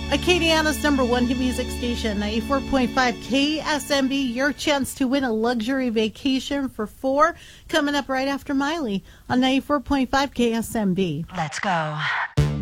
Acadiana's number one hit music station, 94.5 KSMB. Your chance to win a luxury vacation for four coming up right after Miley on 94.5 KSMB. Let's go.